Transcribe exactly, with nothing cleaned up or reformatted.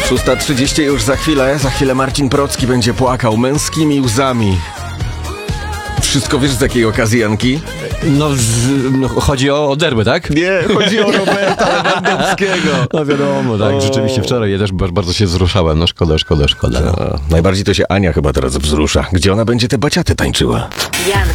szósta trzydzieści już za chwilę. Za chwilę Marcin Procki będzie płakał męskimi łzami. Wszystko wiesz z jakiej okazji, Janki? No, z, no chodzi o, o derby, tak? Nie, chodzi o Roberta Lewandowskiego. No wiadomo, tak, O. rzeczywiście wczoraj ja też bar- bardzo się wzruszałem. No szkoda, szkoda, szkoda. No. A, najbardziej to się Ania chyba teraz wzrusza. Gdzie ona będzie te baciaty tańczyła? Jan